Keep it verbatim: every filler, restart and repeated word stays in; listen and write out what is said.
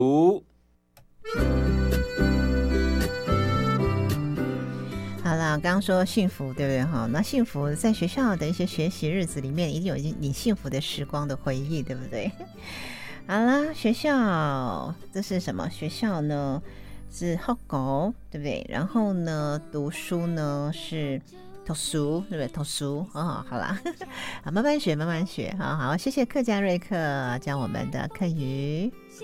好啦，刚刚说幸福，对不对哈？那幸福在学校的一些学习日子里面，一定有你幸福的时光的回忆，对不对？好啦，学校这是什么？学校呢是学校，对不对？然后呢，读书呢是读书，对不对？读书哦，好啦，好，慢慢学，慢慢学，好好，谢谢客家瑞克教我们的课语。